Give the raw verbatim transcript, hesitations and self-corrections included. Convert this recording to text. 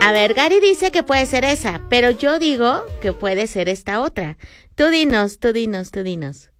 A ver, Gary dice que puede ser esa, pero yo digo que puede ser esta otra. Tú dinos, tú dinos, tú dinos.